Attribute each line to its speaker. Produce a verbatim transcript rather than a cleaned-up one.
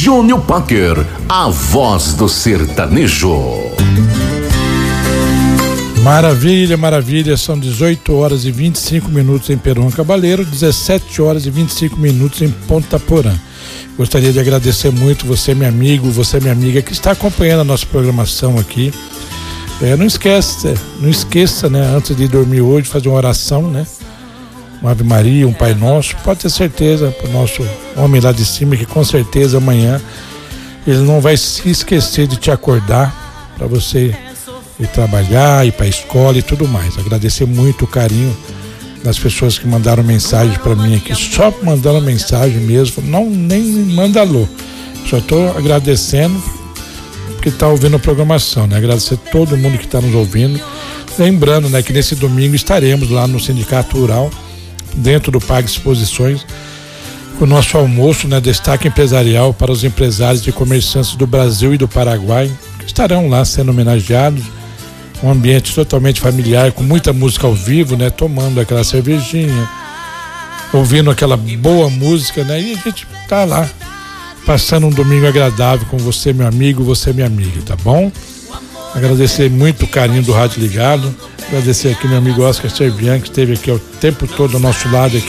Speaker 1: Júnior Packer, a voz do sertanejo.
Speaker 2: Maravilha, maravilha, são dezoito horas e vinte e cinco minutos em Perón Cabaleiro, dezessete horas e vinte e cinco minutos em Ponta Porã. Gostaria de agradecer muito você, meu amigo, você, minha amiga, que está acompanhando a nossa programação aqui. É, não esqueça, não esqueça, né, antes de dormir hoje, fazer uma oração, né? Uma Ave Maria, um Pai Nosso. Pode ter certeza, para o nosso homem lá de cima, que com certeza amanhã ele não vai se esquecer de te acordar para você ir trabalhar, ir para a escola e tudo mais. Agradecer muito o carinho das pessoas que mandaram mensagem para mim aqui, só mandando mensagem mesmo, não nem manda alô. Só estou agradecendo porque está ouvindo a programação, né? Agradecer a todo mundo que está nos ouvindo. Lembrando, né, que nesse domingo estaremos lá no Sindicato Rural, dentro do Parque Exposições, com o nosso almoço, né, destaque empresarial para os empresários e comerciantes do Brasil e do Paraguai, que estarão lá sendo homenageados. Um ambiente totalmente familiar, com muita música ao vivo, né? Tomando aquela cervejinha, ouvindo aquela boa música, né? E a gente tá lá, passando um domingo agradável com você, meu amigo, você, minha amiga, tá bom? Agradecer muito o carinho do Rádio Ligado, agradecer aqui meu amigo Oscar Servian, que esteve aqui o tempo todo ao nosso lado aqui.